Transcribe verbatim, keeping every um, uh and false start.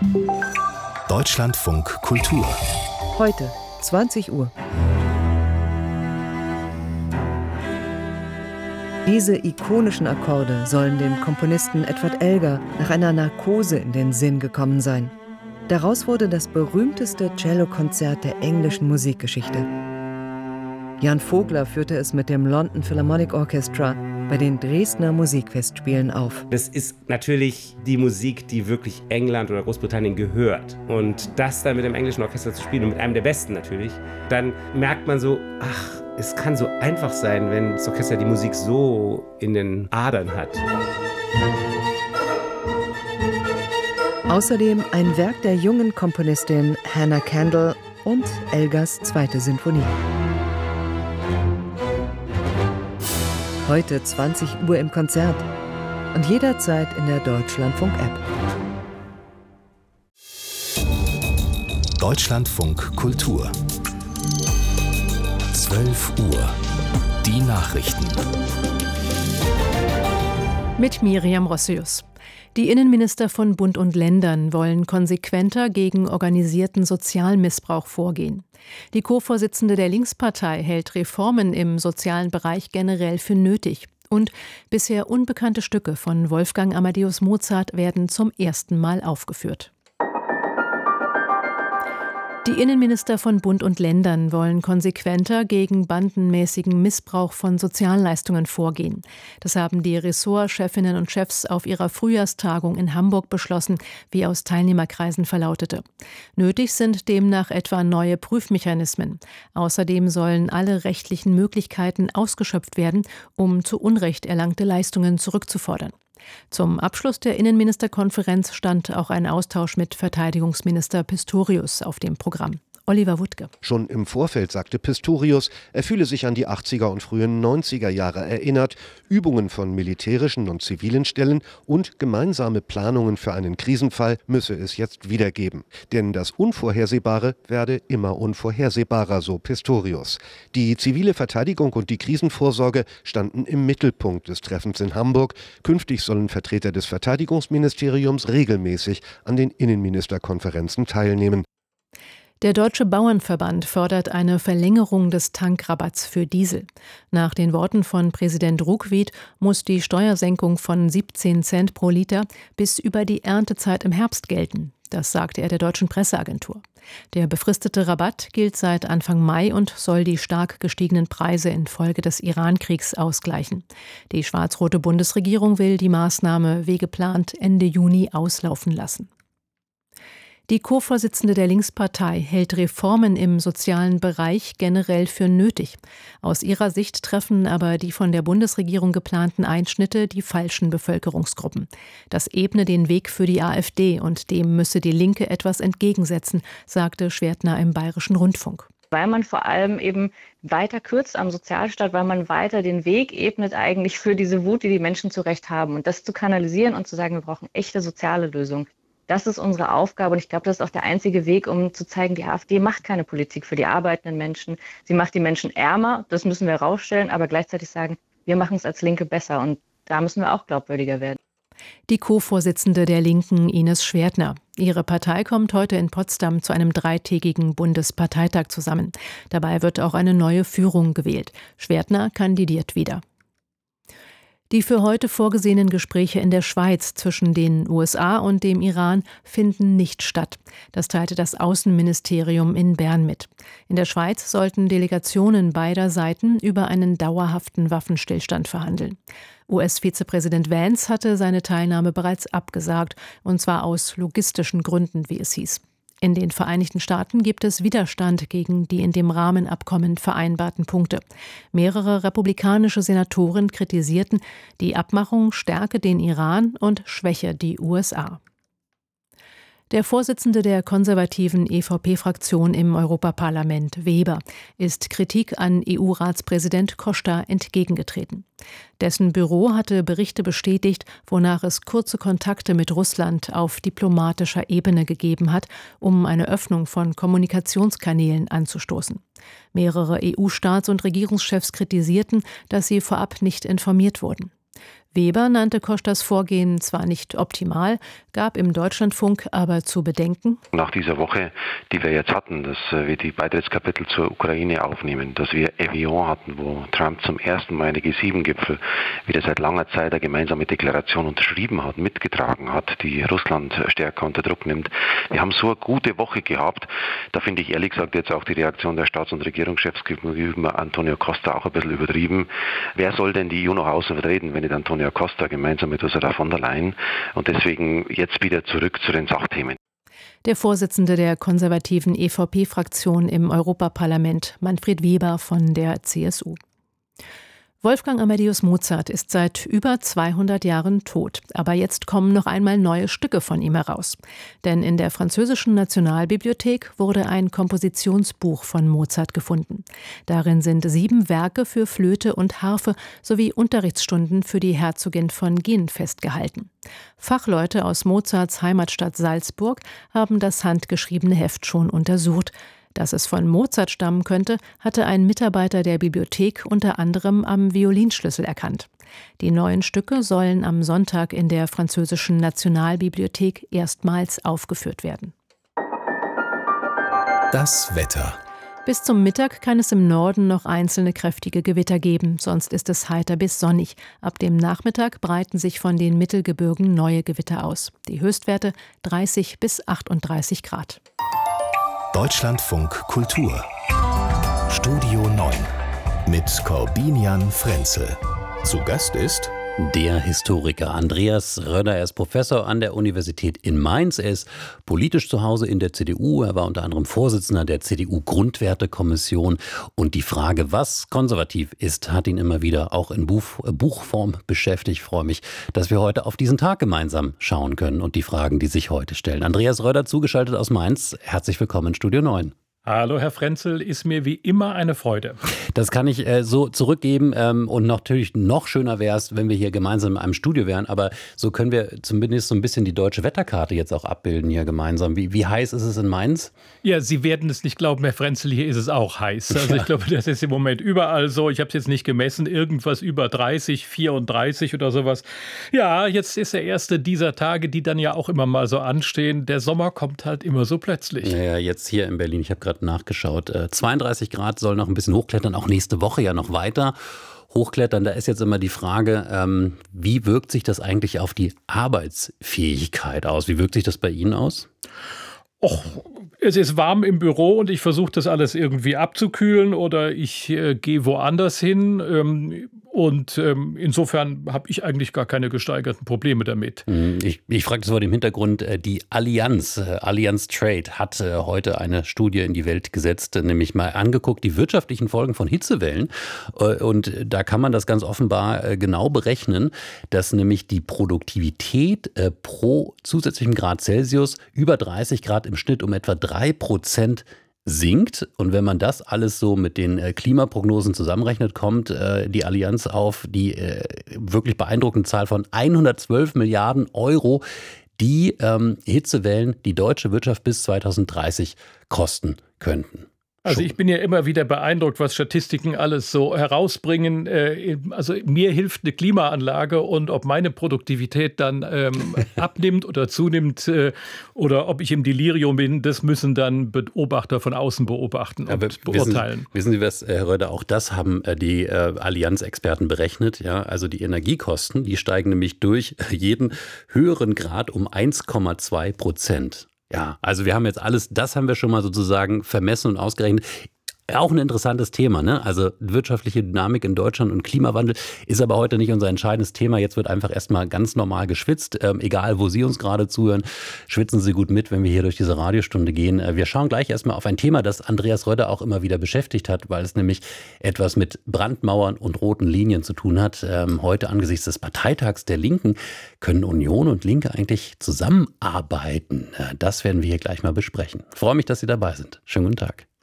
Deutschlandfunk Kultur. Heute, zwanzig Uhr. Diese ikonischen Akkorde sollen dem Komponisten Edward Elgar nach einer Narkose in den Sinn gekommen sein. Daraus wurde das berühmteste Cellokonzert der englischen Musikgeschichte. Jan Vogler führte es mit dem London Philharmonic Orchestra bei den Dresdner Musikfestspielen auf. Das ist natürlich die Musik, die wirklich England oder Großbritannien gehört. Und das dann mit dem englischen Orchester zu spielen und mit einem der Besten natürlich, dann merkt man so, ach, es kann so einfach sein, wenn das Orchester die Musik so in den Adern hat. Außerdem ein Werk der jungen Komponistin Hannah Kendall und Elgars zweite Sinfonie. Heute zwanzig Uhr im Konzert und jederzeit in der Deutschlandfunk-App. Deutschlandfunk Kultur. zwölf Uhr. Die Nachrichten. Mit Miriam Rossius. Die Innenminister von Bund und Ländern wollen konsequenter gegen organisierten Sozialmissbrauch vorgehen. Die Co-Vorsitzende der Linkspartei hält Reformen im sozialen Bereich generell für nötig. Und bisher unbekannte Stücke von Wolfgang Amadeus Mozart werden zum ersten Mal aufgeführt. Die Innenminister von Bund und Ländern wollen konsequenter gegen bandenmäßigen Missbrauch von Sozialleistungen vorgehen. Das haben die Ressortchefinnen und Chefs auf ihrer Frühjahrstagung in Hamburg beschlossen, wie aus Teilnehmerkreisen verlautete. Nötig sind demnach etwa neue Prüfmechanismen. Außerdem sollen alle rechtlichen Möglichkeiten ausgeschöpft werden, um zu Unrecht erlangte Leistungen zurückzufordern. Zum Abschluss der Innenministerkonferenz stand auch ein Austausch mit Verteidigungsminister Pistorius auf dem Programm. Oliver Wuttke. Schon im Vorfeld sagte Pistorius, er fühle sich an die achtziger und frühen neunziger Jahre erinnert, Übungen von militärischen und zivilen Stellen und gemeinsame Planungen für einen Krisenfall müsse es jetzt wieder geben. Denn das Unvorhersehbare werde immer unvorhersehbarer, so Pistorius. Die zivile Verteidigung und die Krisenvorsorge standen im Mittelpunkt des Treffens in Hamburg. Künftig sollen Vertreter des Verteidigungsministeriums regelmäßig an den Innenministerkonferenzen teilnehmen. Der Deutsche Bauernverband fordert eine Verlängerung des Tankrabatts für Diesel. Nach den Worten von Präsident Ruckwied muss die Steuersenkung von siebzehn Cent pro Liter bis über die Erntezeit im Herbst gelten. Das sagte er der Deutschen Presseagentur. Der befristete Rabatt gilt seit Anfang Mai und soll die stark gestiegenen Preise infolge des Iran-Kriegs ausgleichen. Die schwarz-rote Bundesregierung will die Maßnahme wie geplant Ende Juni auslaufen lassen. Die Co-Vorsitzende der Linkspartei hält Reformen im sozialen Bereich generell für nötig. Aus ihrer Sicht treffen aber die von der Bundesregierung geplanten Einschnitte die falschen Bevölkerungsgruppen. Das ebne den Weg für die AfD und dem müsse die Linke etwas entgegensetzen, sagte Schwertner im Bayerischen Rundfunk. Weil man vor allem eben weiter kürzt am Sozialstaat, weil man weiter den Weg ebnet eigentlich für diese Wut, die die Menschen zu Recht haben. Und das zu kanalisieren und zu sagen, wir brauchen echte soziale Lösungen. Das ist unsere Aufgabe und ich glaube, das ist auch der einzige Weg, um zu zeigen, die AfD macht keine Politik für die arbeitenden Menschen. Sie macht die Menschen ärmer, das müssen wir herausstellen, aber gleichzeitig sagen, wir machen es als Linke besser und da müssen wir auch glaubwürdiger werden. Die Co-Vorsitzende der Linken, Ines Schwertner. Ihre Partei kommt heute in Potsdam zu einem dreitägigen Bundesparteitag zusammen. Dabei wird auch eine neue Führung gewählt. Schwertner kandidiert wieder. Die für heute vorgesehenen Gespräche in der Schweiz zwischen den U S A und dem Iran finden nicht statt. Das teilte das Außenministerium in Bern mit. In der Schweiz sollten Delegationen beider Seiten über einen dauerhaften Waffenstillstand verhandeln. U S-Vizepräsident Vance hatte seine Teilnahme bereits abgesagt, und zwar aus logistischen Gründen, wie es hieß. In den Vereinigten Staaten gibt es Widerstand gegen die in dem Rahmenabkommen vereinbarten Punkte. Mehrere republikanische Senatoren kritisierten, die Abmachung stärke den Iran und schwäche die U S A. Der Vorsitzende der konservativen E V P-Fraktion im Europaparlament, Weber, ist Kritik an E U-Ratspräsident Costa entgegengetreten. Dessen Büro hatte Berichte bestätigt, wonach es kurze Kontakte mit Russland auf diplomatischer Ebene gegeben hat, um eine Öffnung von Kommunikationskanälen anzustoßen. Mehrere E U-Staats- und Regierungschefs kritisierten, dass sie vorab nicht informiert wurden. Weber nannte Kostas Vorgehen zwar nicht optimal, gab im Deutschlandfunk aber zu bedenken: Nach dieser Woche, die wir jetzt hatten, dass wir die Beitrittskapitel zur Ukraine aufnehmen, dass wir Evian hatten, wo Trump zum ersten Mal eine G sieben Gipfel wieder seit langer Zeit eine gemeinsame Deklaration unterschrieben hat, mitgetragen hat, die Russland stärker unter Druck nimmt. Wir haben so eine gute Woche gehabt. Da finde ich ehrlich gesagt jetzt auch die Reaktion der Staats- und Regierungschefs gegenüber Antonio Costa auch ein bisschen übertrieben. Wer soll denn die E U nach außen vertreten, wenn nicht Antonio Costa gemeinsam mit Ursula von der Leyen? Und deswegen jetzt wieder zurück zu den Sachthemen. Der Vorsitzende der konservativen E V P-Fraktion im Europaparlament, Manfred Weber von der C S U. Wolfgang Amadeus Mozart ist seit über zweihundert Jahren tot. Aber jetzt kommen noch einmal neue Stücke von ihm heraus. Denn in der französischen Nationalbibliothek wurde ein Kompositionsbuch von Mozart gefunden. Darin sind sieben Werke für Flöte und Harfe sowie Unterrichtsstunden für die Herzogin von Guin festgehalten. Fachleute aus Mozarts Heimatstadt Salzburg haben das handgeschriebene Heft schon untersucht. Dass es von Mozart stammen könnte, hatte ein Mitarbeiter der Bibliothek unter anderem am Violinschlüssel erkannt. Die neuen Stücke sollen am Sonntag in der französischen Nationalbibliothek erstmals aufgeführt werden. Das Wetter. Bis zum Mittag kann es im Norden noch einzelne kräftige Gewitter geben, sonst ist es heiter bis sonnig. Ab dem Nachmittag breiten sich von den Mittelgebirgen neue Gewitter aus. Die Höchstwerte dreißig bis achtunddreißig Grad. Deutschlandfunk Kultur. Studio neun mit Corbinian Frenzel. Zu Gast ist der Historiker Andreas Röder. Er ist Professor an der Universität in Mainz. Er ist politisch zu Hause in der C D U. Er war unter anderem Vorsitzender der C D U-Grundwertekommission. Und die Frage, was konservativ ist, hat ihn immer wieder auch in Buch, Buchform beschäftigt. Ich freue mich, dass wir heute auf diesen Tag gemeinsam schauen können und die Fragen, die sich heute stellen. Andreas Röder, zugeschaltet aus Mainz. Herzlich willkommen in Studio neun. Hallo Herr Frenzel, ist mir wie immer eine Freude. Das kann ich äh, so zurückgeben ähm, und natürlich noch schöner wäre es, wenn wir hier gemeinsam in einem Studio wären, aber so können wir zumindest so ein bisschen die deutsche Wetterkarte jetzt auch abbilden hier gemeinsam. Wie, wie heiß ist es in Mainz? Ja, Sie werden es nicht glauben, Herr Frenzel, hier ist es auch heiß. Also ich glaube, das ist im Moment überall so. Ich habe es jetzt nicht gemessen, irgendwas über dreißig, vierunddreißig oder sowas. Ja, jetzt ist der erste dieser Tage, die dann ja auch immer mal so anstehen. Der Sommer kommt halt immer so plötzlich. Ja, jetzt hier in Berlin, ich habe gerade nachgeschaut. zweiunddreißig Grad soll noch ein bisschen hochklettern, auch nächste Woche ja noch weiter hochklettern. Da ist jetzt immer die Frage, ähm, wie wirkt sich das eigentlich auf die Arbeitsfähigkeit aus? Wie wirkt sich das bei Ihnen aus? Och, es ist warm im Büro und ich versuche das alles irgendwie abzukühlen oder ich äh, gehe woanders hin. Ähm, und ähm, insofern habe ich eigentlich gar keine gesteigerten Probleme damit. Ich, ich frage das vor dem Hintergrund, die Allianz, Allianz Trade hat heute eine Studie in die Welt gesetzt, nämlich mal angeguckt, die wirtschaftlichen Folgen von Hitzewellen. Und da kann man das ganz offenbar genau berechnen, dass nämlich die Produktivität pro zusätzlichem Grad Celsius über dreißig Grad im Schnitt um etwa drei Prozent sinkt. Und wenn man das alles so mit den äh, Klimaprognosen zusammenrechnet, kommt äh, die Allianz auf die äh, wirklich beeindruckende Zahl von hundertzwölf Milliarden Euro, die ähm, Hitzewellen die deutsche Wirtschaft bis zweitausenddreißig kosten könnten. Also ich bin ja immer wieder beeindruckt, was Statistiken alles so herausbringen. Also mir hilft eine Klimaanlage und ob meine Produktivität dann ähm, abnimmt oder zunimmt äh, oder ob ich im Delirium bin, das müssen dann Beobachter von außen beobachten und Aber beurteilen. Wissen, wissen Sie was, Herr Röder, auch das haben die äh, Allianz-Experten berechnet. Ja? Also die Energiekosten, die steigen nämlich durch jeden höheren Grad um eins Komma zwei Prozent. Ja, also wir haben jetzt alles, das haben wir schon mal sozusagen vermessen und ausgerechnet. Auch ein interessantes Thema, ne? Also wirtschaftliche Dynamik in Deutschland und Klimawandel ist aber heute nicht unser entscheidendes Thema. Jetzt wird einfach erstmal ganz normal geschwitzt. Ähm, egal, wo Sie uns gerade zuhören, schwitzen Sie gut mit, wenn wir hier durch diese Radiostunde gehen. Äh, wir schauen gleich erstmal auf ein Thema, das Andreas Röder auch immer wieder beschäftigt hat, weil es nämlich etwas mit Brandmauern und roten Linien zu tun hat. Ähm, heute angesichts des Parteitags der Linken können Union und Linke eigentlich zusammenarbeiten. Äh, das werden wir hier gleich mal besprechen. Ich freue mich, dass Sie dabei sind. Schönen guten Tag.